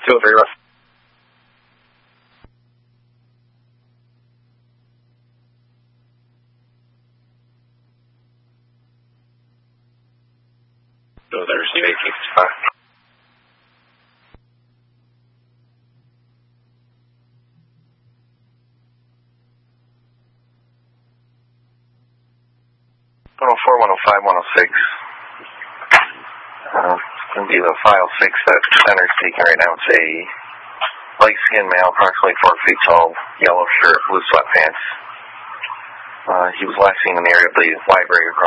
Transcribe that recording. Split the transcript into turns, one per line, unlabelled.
203 left. So there's 1865.
It's going to be the file 6 that center's taking right now. It's a light-skinned male, approximately 4 feet tall, yellow shirt, blue sweatpants. He was last seen in the area of the library across